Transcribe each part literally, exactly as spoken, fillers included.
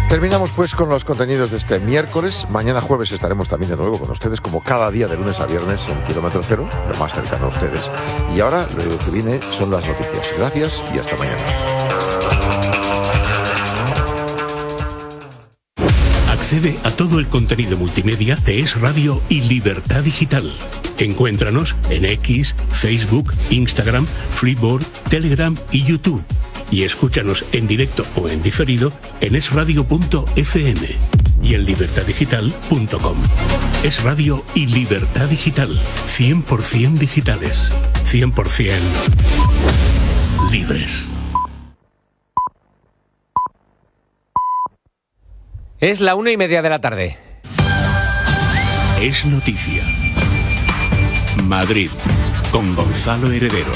Terminamos pues con los contenidos de este miércoles. Mañana jueves estaremos también de nuevo con ustedes, como cada día de lunes a viernes en Kilómetro Cero, lo más cercano a ustedes. Y ahora lo que viene son las noticias. Gracias y hasta mañana. Accede a todo el contenido multimedia de Es Radio y Libertad Digital. Encuéntranos en X, Facebook, Instagram, Freeboard, Telegram y YouTube. Y escúchanos en directo o en diferido en es radio punto efe eme y en libertad digital punto com. Es Radio y Libertad Digital, cien por ciento digitales, cien por ciento libres. Es la una y media de la tarde. Es noticia. Madrid, con Gonzalo Heredero.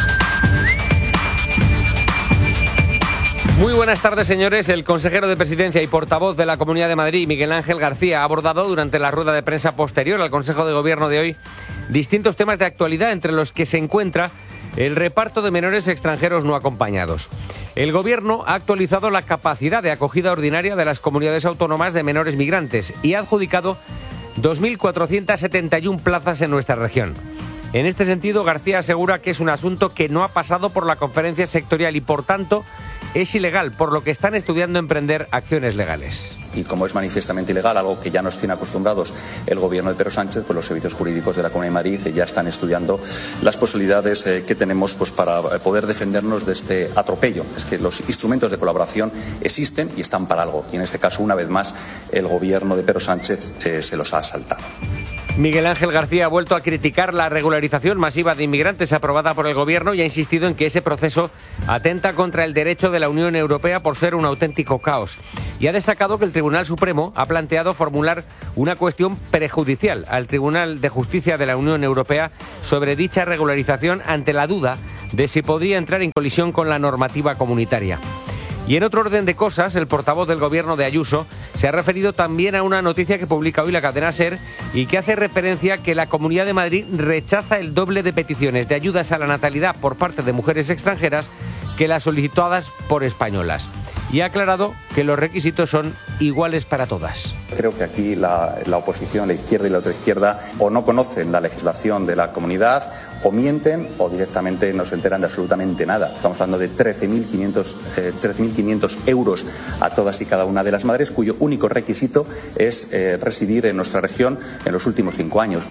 Muy buenas tardes, señores. El consejero de Presidencia y portavoz de la Comunidad de Madrid, Miguel Ángel García, ha abordado durante la rueda de prensa posterior al Consejo de Gobierno de hoy distintos temas de actualidad, entre los que se encuentra el reparto de menores extranjeros no acompañados. El Gobierno ha actualizado la capacidad de acogida ordinaria de las comunidades autónomas de menores migrantes y ha adjudicado dos mil cuatrocientas setenta y una plazas en nuestra región. En este sentido, García asegura que es un asunto que no ha pasado por la conferencia sectorial y, por tanto, es ilegal, por lo que están estudiando emprender acciones legales. Y como es manifiestamente ilegal, algo que ya nos tiene acostumbrados el gobierno de Pedro Sánchez, pues los servicios jurídicos de la Comunidad de Madrid ya están estudiando las posibilidades eh, que tenemos pues, para poder defendernos de este atropello. Es que los instrumentos de colaboración existen y están para algo. Y en este caso, una vez más, el gobierno de Pedro Sánchez eh, se los ha saltado. Miguel Ángel García ha vuelto a criticar la regularización masiva de inmigrantes aprobada por el Gobierno y ha insistido en que ese proceso atenta contra el derecho de la Unión Europea por ser un auténtico caos. Y ha destacado que el Tribunal Supremo ha planteado formular una cuestión prejudicial al Tribunal de Justicia de la Unión Europea sobre dicha regularización ante la duda de si podría entrar en colisión con la normativa comunitaria. Y en otro orden de cosas, el portavoz del Gobierno de Ayuso se ha referido también a una noticia que publica hoy la cadena SER y que hace referencia a que la Comunidad de Madrid rechaza el doble de peticiones de ayudas a la natalidad por parte de mujeres extranjeras que las solicitadas por españolas. Y ha aclarado que los requisitos son iguales para todas. Creo que aquí la, la oposición, la izquierda y la otra izquierda, o no conocen la legislación de la comunidad, o mienten, o directamente no se enteran de absolutamente nada. Estamos hablando de trece mil quinientos euros a todas y cada una de las madres, cuyo único requisito es eh, residir en nuestra región en los últimos cinco años.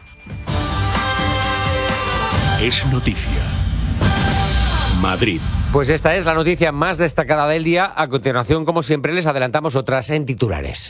Es noticia. Madrid. Pues esta es la noticia más destacada del día. A continuación, como siempre, les adelantamos otras en titulares.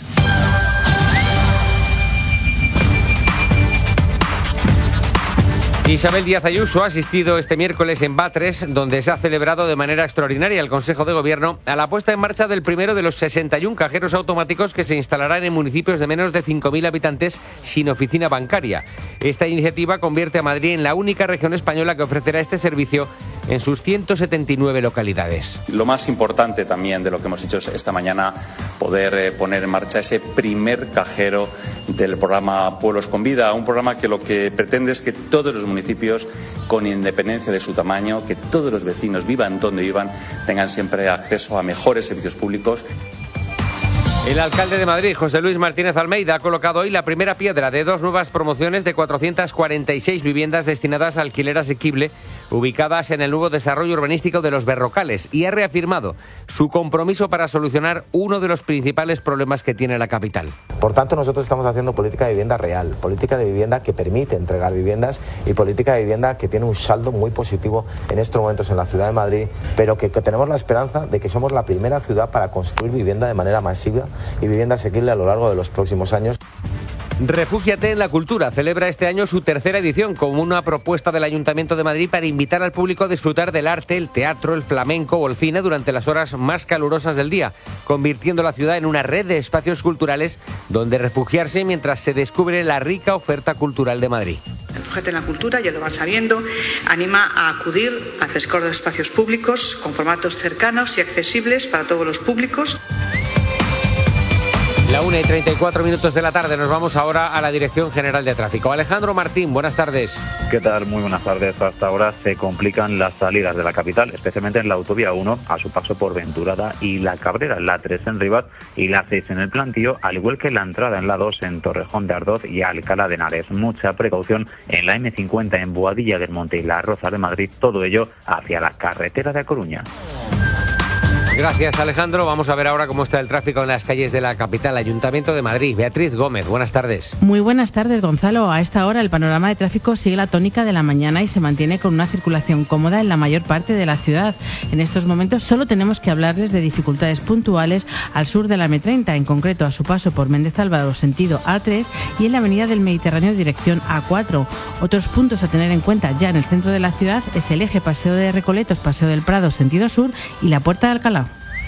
Isabel Díaz Ayuso ha asistido este miércoles en Batres, donde se ha celebrado de manera extraordinaria el Consejo de Gobierno a la puesta en marcha del primero de los sesenta y uno cajeros automáticos que se instalarán en municipios de menos de cinco mil habitantes sin oficina bancaria. Esta iniciativa convierte a Madrid en la única región española que ofrecerá este servicio en sus ciento setenta y nueve localidades. Lo más importante también de lo que hemos hecho esta mañana, poder eh, poner en marcha ese primer cajero del programa Pueblos con Vida, un programa que lo que pretende es que todos los municipios, con independencia de su tamaño, que todos los vecinos, vivan donde vivan, tengan siempre acceso a mejores servicios públicos. El alcalde de Madrid, José Luis Martínez Almeida, ha colocado hoy la primera piedra de dos nuevas promociones de cuatrocientas cuarenta y seis viviendas destinadas a alquiler asequible, ubicadas en el nuevo desarrollo urbanístico de Los Berrocales, y ha reafirmado su compromiso para solucionar uno de los principales problemas que tiene la capital. Por tanto, nosotros estamos haciendo política de vivienda real, política de vivienda que permite entregar viviendas y política de vivienda que tiene un saldo muy positivo en estos momentos en la ciudad de Madrid, pero que, que tenemos la esperanza de que somos la primera ciudad para construir vivienda de manera masiva y vivienda asequible a lo largo de los próximos años. Refúgiate en la Cultura celebra este año su tercera edición como una propuesta del Ayuntamiento de Madrid para invitar al público a disfrutar del arte, el teatro, el flamenco o el cine durante las horas más calurosas del día, convirtiendo la ciudad en una red de espacios culturales donde refugiarse mientras se descubre la rica oferta cultural de Madrid. Refúgiate en la Cultura, ya lo van sabiendo, anima a acudir al frescor de espacios públicos con formatos cercanos y accesibles para todos los públicos. La una y treinta y cuatro minutos de la tarde, nos vamos ahora a la Dirección General de Tráfico. Alejandro Martín, buenas tardes. ¿Qué tal? Muy buenas tardes. Hasta ahora se complican las salidas de la capital, especialmente en la autovía uno, a su paso por Venturada y La Cabrera, la tres en Rivas y la seis en el Plantío, al igual que la entrada en la dos en Torrejón de Ardoz y Alcalá de Henares. Mucha precaución en la eme cincuenta en Boadilla del Monte y Las Rozas de Madrid, todo ello hacia la carretera de A Coruña. Gracias, Alejandro. Vamos a ver ahora cómo está el tráfico en las calles de la capital, Ayuntamiento de Madrid. Beatriz Gómez, buenas tardes. Muy buenas tardes, Gonzalo. A esta hora el panorama de tráfico sigue la tónica de la mañana y se mantiene con una circulación cómoda en la mayor parte de la ciudad. En estos momentos solo tenemos que hablarles de dificultades puntuales al sur de la eme treinta, en concreto a su paso por Méndez Álvaro, sentido a tres, y en la avenida del Mediterráneo, dirección a cuatro. Otros puntos a tener en cuenta ya en el centro de la ciudad es el eje Paseo de Recoletos, Paseo del Prado, sentido sur, y la Puerta de Alcalá.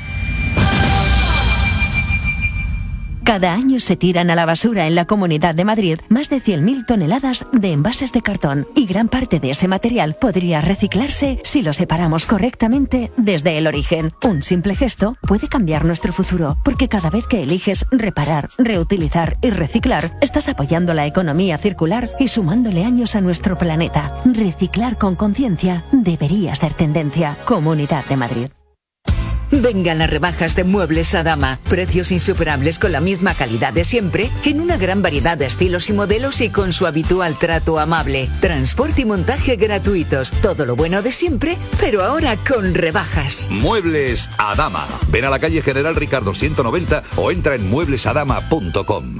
Cada año se tiran a la basura en la Comunidad de Madrid más de cien mil toneladas de envases de cartón y gran parte de ese material podría reciclarse si lo separamos correctamente desde el origen. Un simple gesto puede cambiar nuestro futuro, porque cada vez que eliges reparar, reutilizar y reciclar, estás apoyando la economía circular y sumándole años a nuestro planeta. Reciclar con conciencia debería ser tendencia. Comunidad de Madrid. Vengan las rebajas de Muebles Adama. Precios insuperables con la misma calidad de siempre, en una gran variedad de estilos y modelos y con su habitual trato amable. Transporte y montaje gratuitos. Todo lo bueno de siempre, pero ahora con rebajas. Muebles Adama. Ven a la calle General Ricardo ciento noventa o entra en muebles adama punto com.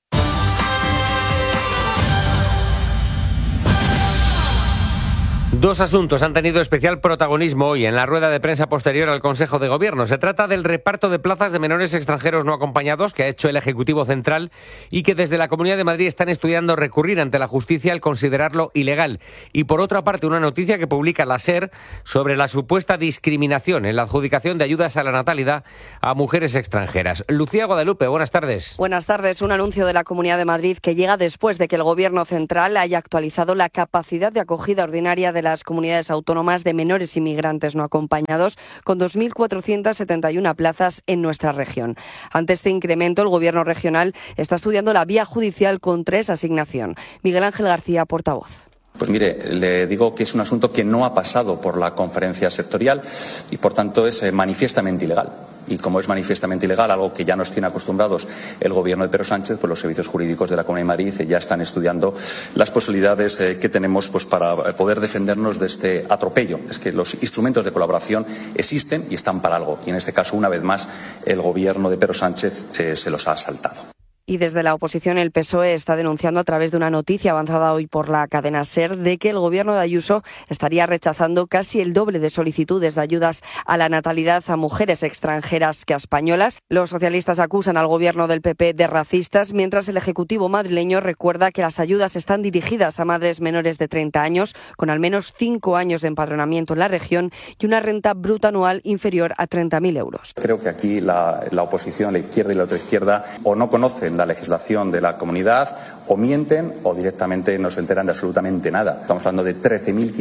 Dos asuntos han tenido especial protagonismo hoy en la rueda de prensa posterior al Consejo de Gobierno. Se trata del reparto de plazas de menores extranjeros no acompañados que ha hecho el Ejecutivo Central y que desde la Comunidad de Madrid están estudiando recurrir ante la justicia al considerarlo ilegal. Y por otra parte, una noticia que publica la SER sobre la supuesta discriminación en la adjudicación de ayudas a la natalidad a mujeres extranjeras. Lucía Guadalupe, buenas tardes. Buenas tardes. Un anuncio de la Comunidad de Madrid que llega después de que el Gobierno Central haya actualizado la capacidad de acogida ordinaria de la las comunidades autónomas de menores inmigrantes no acompañados, con dos mil cuatrocientas setenta y una plazas en nuestra región. Ante este incremento, el Gobierno regional está estudiando la vía judicial contra esa asignación. Miguel Ángel García, portavoz. Pues mire, le digo que es un asunto que no ha pasado por la conferencia sectorial y, por tanto, es eh, manifiestamente ilegal. Y como es manifiestamente ilegal, algo que ya nos tiene acostumbrados el Gobierno de Pedro Sánchez, pues los servicios jurídicos de la Comunidad de Madrid ya están estudiando las posibilidades eh, que tenemos pues, para poder defendernos de este atropello. Es que los instrumentos de colaboración existen y están para algo. Y en este caso, una vez más, el Gobierno de Pedro Sánchez eh, se los ha saltado. Y desde la oposición, el P S O E está denunciando a través de una noticia avanzada hoy por la cadena SER de que el Gobierno de Ayuso estaría rechazando casi el doble de solicitudes de ayudas a la natalidad a mujeres extranjeras que a españolas. Los socialistas acusan al Gobierno del P P de racistas, mientras el Ejecutivo madrileño recuerda que las ayudas están dirigidas a madres menores de treinta años, con al menos cinco años de empadronamiento en la región y una renta bruta anual inferior a treinta mil euros. Creo que aquí la, la oposición, la izquierda y la otra izquierda, o no conocen la legislación de la comunidad, o mienten o directamente no se enteran de absolutamente nada. Estamos hablando de trece mil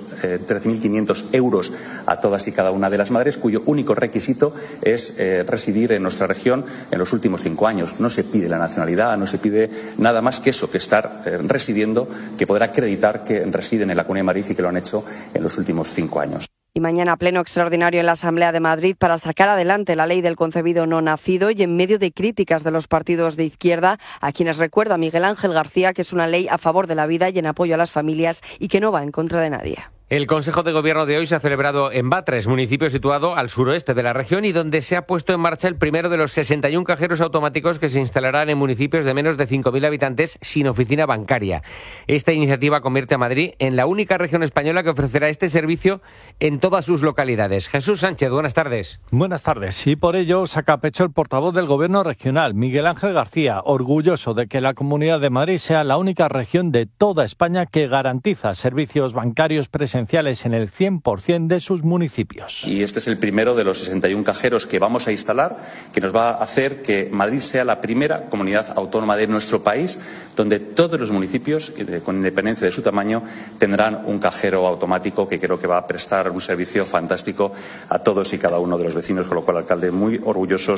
quinientos euros a todas y cada una de las madres, cuyo único requisito es eh, residir en nuestra región en los últimos cinco años. No se pide la nacionalidad, no se pide nada más que eso, que estar eh, residiendo, que poder acreditar que residen en la Comunidad de Madrid y que lo han hecho en los últimos cinco años. Y mañana pleno extraordinario en la Asamblea de Madrid para sacar adelante la ley del concebido no nacido y en medio de críticas de los partidos de izquierda, a quienes recuerda Miguel Ángel García que es una ley a favor de la vida y en apoyo a las familias y que no va en contra de nadie. El Consejo de Gobierno de hoy se ha celebrado en Batres, municipio situado al suroeste de la región y donde se ha puesto en marcha el primero de los sesenta y un cajeros automáticos que se instalarán en municipios de menos de cinco mil habitantes sin oficina bancaria. Esta iniciativa convierte a Madrid en la única región española que ofrecerá este servicio en todas sus localidades. Jesús Sánchez, buenas tardes. Buenas tardes. Y por ello saca pecho el portavoz del Gobierno regional, Miguel Ángel García, orgulloso de que la Comunidad de Madrid sea la única región de toda España que garantiza servicios bancarios presenciales en el cien por ciento de sus municipios. Y este es el primero de los sesenta y un cajeros que vamos a instalar, que nos va a hacer que Madrid sea la primera comunidad autónoma de nuestro país donde todos los municipios, con independencia de su tamaño, tendrán un cajero automático que creo que va a prestar un servicio fantástico a todos y cada uno de los vecinos, con lo cual, alcalde, muy orgullosos.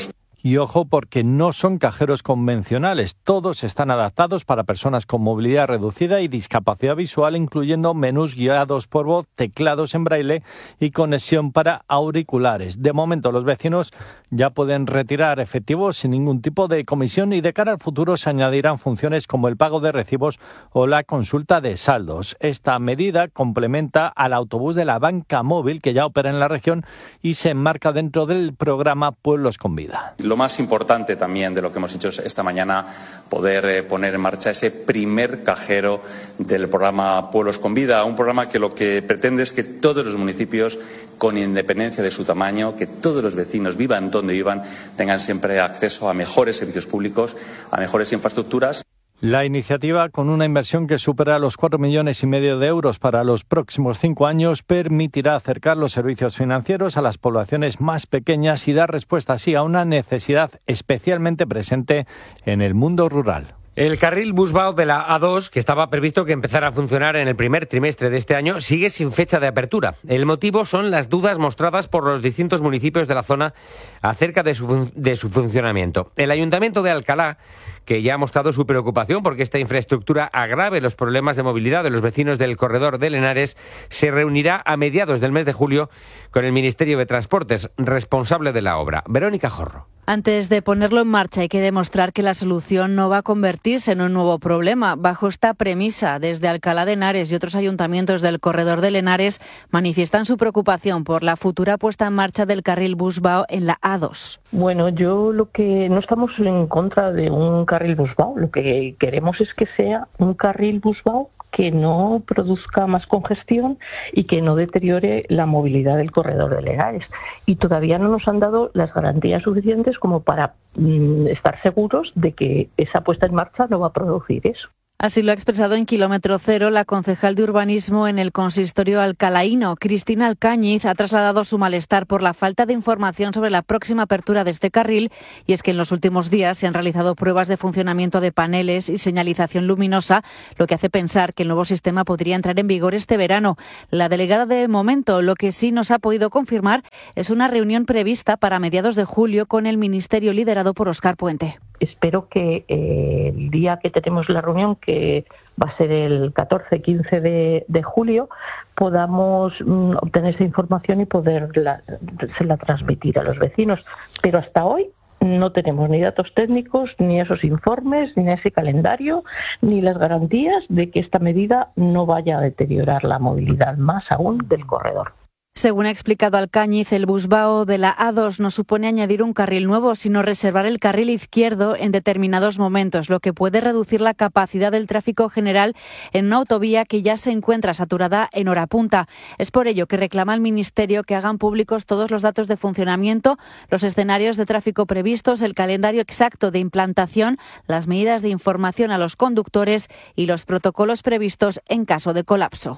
Y ojo, porque no son cajeros convencionales. Todos están adaptados para personas con movilidad reducida y discapacidad visual, incluyendo menús guiados por voz, teclados en braille y conexión para auriculares. De momento, los vecinos ya pueden retirar efectivo sin ningún tipo de comisión y de cara al futuro se añadirán funciones como el pago de recibos o la consulta de saldos. Esta medida complementa al autobús de la banca móvil que ya opera en la región y se enmarca dentro del programa Pueblos con Vida. Lo más importante también de lo que hemos hecho esta mañana, poder eh, poner en marcha ese primer cajero del programa Pueblos con Vida, un programa que lo que pretende es que todos los municipios, con independencia de su tamaño, que todos los vecinos, vivan donde vivan, tengan siempre acceso a mejores servicios públicos, a mejores infraestructuras. La iniciativa, con una inversión que supera los cuatro millones y medio de euros para los próximos cinco años, permitirá acercar los servicios financieros a las poblaciones más pequeñas y dar respuesta así a una necesidad especialmente presente en el mundo rural. El carril Busbao de la A dos, que estaba previsto que empezara a funcionar en el primer trimestre de este año, sigue sin fecha de apertura. El motivo son las dudas mostradas por los distintos municipios de la zona acerca de su, de su funcionamiento. El Ayuntamiento de Alcalá, que ya ha mostrado su preocupación porque esta infraestructura agrave los problemas de movilidad de los vecinos del corredor del Henares, se reunirá a mediados del mes de julio con el Ministerio de Transportes, responsable de la obra. Verónica Jorro. Antes de ponerlo en marcha hay que demostrar que la solución no va a convertirse en un nuevo problema. Bajo esta premisa, desde Alcalá de Henares y otros ayuntamientos del corredor del Henares manifiestan su preocupación por la futura puesta en marcha del carril Busbao en la A dos. Bueno, yo lo que no estamos en contra de un carril Busbao, lo que queremos es que sea un carril Busbao que no produzca más congestión y que no deteriore la movilidad del corredor de Henares. Y todavía no nos han dado las garantías suficientes como para mm, estar seguros de que esa puesta en marcha no va a producir eso. Así lo ha expresado en Kilómetro Cero la concejal de Urbanismo en el consistorio alcalaíno. Cristina Alcañiz ha trasladado su malestar por la falta de información sobre la próxima apertura de este carril, y es que en los últimos días se han realizado pruebas de funcionamiento de paneles y señalización luminosa, lo que hace pensar que el nuevo sistema podría entrar en vigor este verano. La delegada de momento lo que sí nos ha podido confirmar es una reunión prevista para mediados de julio con el Ministerio liderado por Óscar Puente. Espero que eh, el día que tenemos la reunión, que va a ser el catorce quince de, de julio, podamos mm, obtener esa información y poderla se la transmitir a los vecinos. Pero hasta hoy no tenemos ni datos técnicos, ni esos informes, ni ese calendario, ni las garantías de que esta medida no vaya a deteriorar la movilidad más aún del corredor. Según ha explicado Alcañiz, el Busbao de la A dos no supone añadir un carril nuevo, sino reservar el carril izquierdo en determinados momentos, lo que puede reducir la capacidad del tráfico general en una autovía que ya se encuentra saturada en hora punta. Es por ello que reclama al Ministerio que hagan públicos todos los datos de funcionamiento, los escenarios de tráfico previstos, el calendario exacto de implantación, las medidas de información a los conductores y los protocolos previstos en caso de colapso.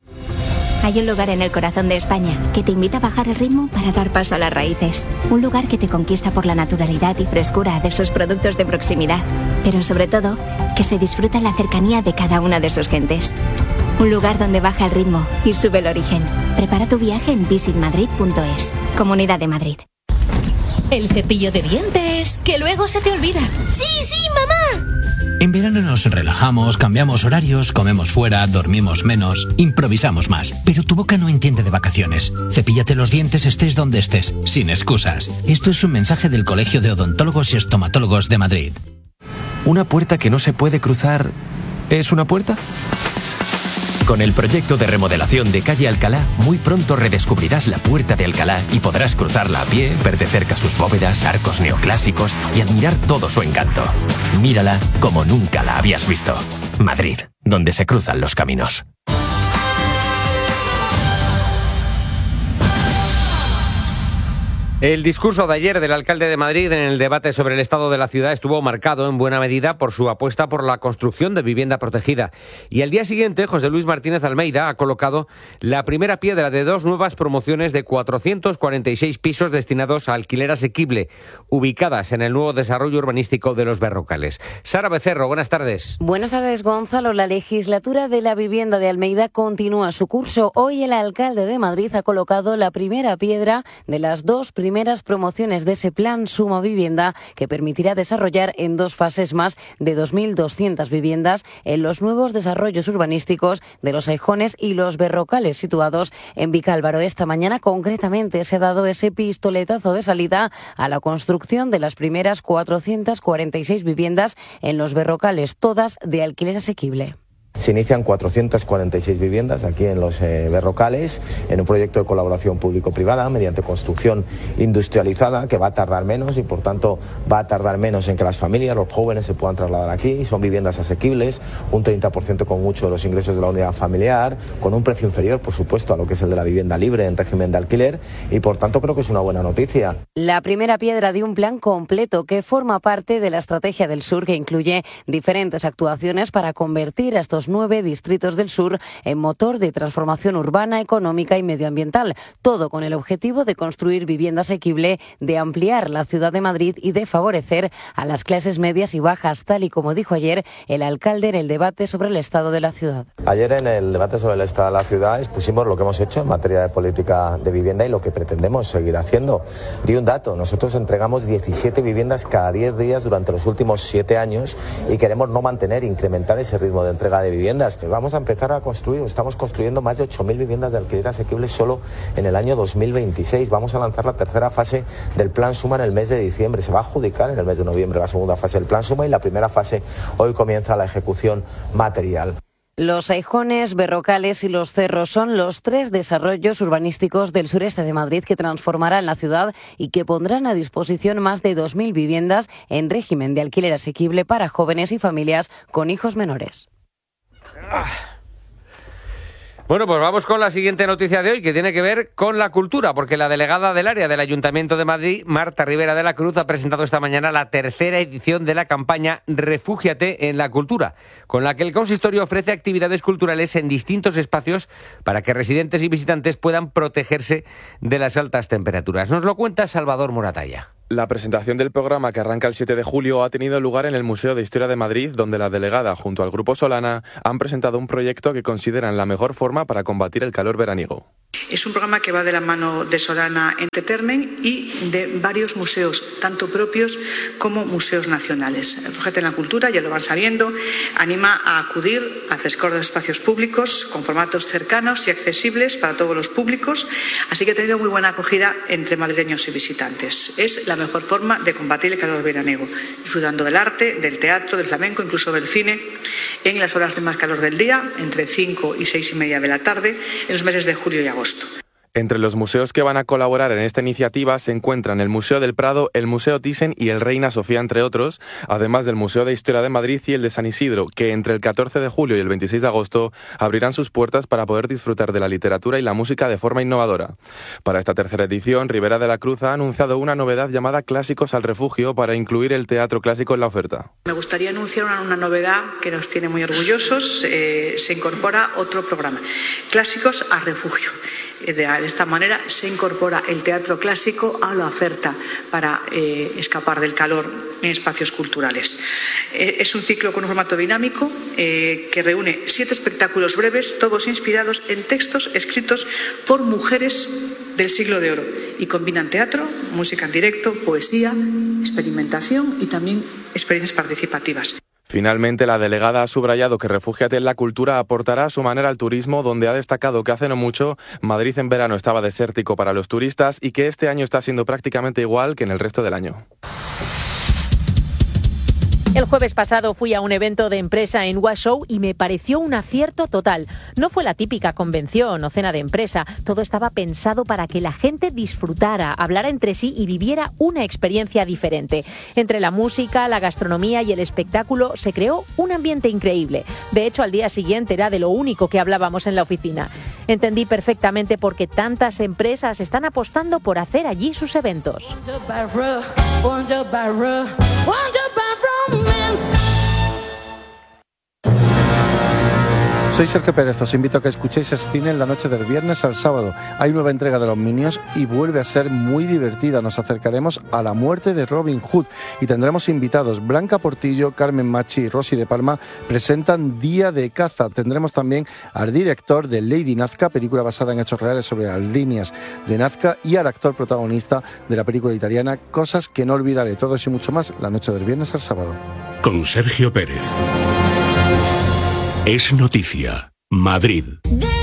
Hay un lugar en el corazón de España que te invita a bajar el ritmo para dar paso a las raíces. Un lugar que te conquista por la naturalidad y frescura de sus productos de proximidad, pero sobre todo, que se disfruta la cercanía de cada una de sus gentes. Un lugar donde baja el ritmo y sube el origen. Prepara tu viaje en visit madrid punto es. Comunidad de Madrid. El cepillo de dientes, que luego se te olvida. ¡Sí, sí, mamá! En verano nos relajamos, cambiamos horarios, comemos fuera, dormimos menos, improvisamos más. Pero tu boca no entiende de vacaciones. Cepíllate los dientes estés donde estés, sin excusas. Esto es un mensaje del Colegio de Odontólogos y Estomatólogos de Madrid. ¿Una puerta que no se puede cruzar es una puerta? Con el proyecto de remodelación de Calle Alcalá, muy pronto redescubrirás la Puerta de Alcalá y podrás cruzarla a pie, ver de cerca sus bóvedas, arcos neoclásicos y admirar todo su encanto. Mírala como nunca la habías visto. Madrid, donde se cruzan los caminos. El discurso de ayer del alcalde de Madrid en el debate sobre el estado de la ciudad estuvo marcado en buena medida por su apuesta por la construcción de vivienda protegida. Y al día siguiente, José Luis Martínez Almeida ha colocado la primera piedra de dos nuevas promociones de cuatrocientos cuarenta y seis pisos destinados a alquiler asequible, ubicadas en el nuevo desarrollo urbanístico de Los Berrocales. Sara Becerro, buenas tardes. Buenas tardes, Gonzalo. La legislatura de la vivienda de Almeida continúa su curso. Hoy el alcalde de Madrid ha colocado la primera piedra de las dos primeras primeras promociones de ese plan Suma Vivienda, que permitirá desarrollar en dos fases más de dos mil doscientas viviendas en los nuevos desarrollos urbanísticos de Los Aijones y Los Berrocales, situados en Vicálvaro. Esta mañana, concretamente, se ha dado ese pistoletazo de salida a la construcción de las primeras cuatrocientas cuarenta y seis viviendas en Los Berrocales, todas de alquiler asequible. Se inician cuatrocientas cuarenta y seis viviendas aquí en Los eh, Berrocales, en un proyecto de colaboración público-privada mediante construcción industrializada, que va a tardar menos y por tanto va a tardar menos en que las familias, los jóvenes se puedan trasladar aquí. Son viviendas asequibles, un treinta por ciento con mucho de los ingresos de la unidad familiar, con un precio inferior, por supuesto, a lo que es el de la vivienda libre en régimen de alquiler, y por tanto creo que es una buena noticia. La primera piedra de un plan completo que forma parte de la Estrategia del Sur, que incluye diferentes actuaciones para convertir a estos nueve distritos del sur en motor de transformación urbana, económica y medioambiental, todo con el objetivo de construir vivienda asequible, de ampliar la ciudad de Madrid y de favorecer a las clases medias y bajas, tal y como dijo ayer el alcalde en el debate sobre el estado de la ciudad. Ayer en el debate sobre el estado de la ciudad expusimos lo que hemos hecho en materia de política de vivienda y lo que pretendemos seguir haciendo. Di un dato: nosotros entregamos diecisiete viviendas cada diez días durante los últimos siete años y queremos no mantener, incrementar ese ritmo de entrega de viviendas. Vamos a empezar a construir, estamos construyendo más de ocho mil viviendas de alquiler asequible solo en el año dos mil veintiséis. Vamos a lanzar la tercera fase del Plan Suma en el mes de diciembre. Se va a adjudicar en el mes de noviembre la segunda fase del Plan Suma y la primera fase hoy comienza la ejecución material. Los Aijones, Berrocales y Los Cerros son los tres desarrollos urbanísticos del sureste de Madrid que transformarán la ciudad y que pondrán a disposición más de dos mil viviendas en régimen de alquiler asequible para jóvenes y familias con hijos menores. Bueno, pues vamos con la siguiente noticia de hoy, que tiene que ver con la cultura, porque la delegada del área del Ayuntamiento de Madrid, Marta Rivera de la Cruz, ha presentado esta mañana la tercera edición de la campaña Refúgiate en la Cultura, con la que el consistorio ofrece actividades culturales en distintos espacios para que residentes y visitantes puedan protegerse de las altas temperaturas. Nos lo cuenta Salvador Moratalla. La presentación del programa, que arranca el siete de julio, ha tenido lugar en el Museo de Historia de Madrid, donde la delegada, junto al Grupo Solana, han presentado un proyecto que consideran la mejor forma para combatir el calor veraniego. Es un programa que va de la mano de Solana Entertainment y de varios museos, tanto propios como museos nacionales. Refúgiate en la Cultura, ya lo van sabiendo, anima a acudir al frescor de los espacios públicos con formatos cercanos y accesibles para todos los públicos, así que ha tenido muy buena acogida entre madrileños y visitantes. Es la mejor forma de combatir el calor veraniego, disfrutando del arte, del teatro, del flamenco, incluso del cine, en las horas de más calor del día, entre cinco y seis y media de la tarde, en los meses de julio y agosto. Entre los museos que van a colaborar en esta iniciativa se encuentran el Museo del Prado, el Museo Thyssen y el Reina Sofía, entre otros, además del Museo de Historia de Madrid y el de San Isidro, que entre el catorce de julio y el veintiséis de agosto abrirán sus puertas para poder disfrutar de la literatura y la música de forma innovadora. Para esta tercera edición, Rivera de la Cruz ha anunciado una novedad llamada Clásicos al Refugio para incluir el teatro clásico en la oferta. Me gustaría anunciar una, una novedad que nos tiene muy orgullosos. Eh, se incorpora otro programa, Clásicos al Refugio. De esta manera se incorpora el teatro clásico a la oferta para eh, escapar del calor en espacios culturales. Eh, es un ciclo con un formato dinámico eh, que reúne siete espectáculos breves, todos inspirados en textos escritos por mujeres del siglo de oro y combinan teatro, música en directo, poesía, experimentación y también experiencias participativas. Finalmente, la delegada ha subrayado que Refúgiate en la Cultura aportará a su manera al turismo, donde ha destacado que hace no mucho Madrid en verano estaba desértico para los turistas y que este año está siendo prácticamente igual que en el resto del año. El jueves pasado fui a un evento de empresa en Washoe y me pareció un acierto total. No fue la típica convención o cena de empresa. Todo estaba pensado para que la gente disfrutara, hablara entre sí y viviera una experiencia diferente. Entre la música, la gastronomía y el espectáculo se creó un ambiente increíble. De hecho, al día siguiente era de lo único que hablábamos en la oficina. Entendí perfectamente por qué tantas empresas están apostando por hacer allí sus eventos. Soy Sergio Pérez, os invito a que escuchéis ese cine en la noche del viernes al sábado. Hay nueva entrega de Los Minions y vuelve a ser muy divertida. Nos acercaremos a la muerte de Robin Hood y tendremos invitados. Blanca Portillo, Carmen Machi y Rosy de Palma presentan Día de Caza. Tendremos también al director de Lady Nazca, película basada en hechos reales sobre las líneas de Nazca, y al actor protagonista de la película italiana Cosas que no olvidaré. Todo eso y mucho más la noche del viernes al sábado. Con Sergio Pérez. Es noticia. Madrid.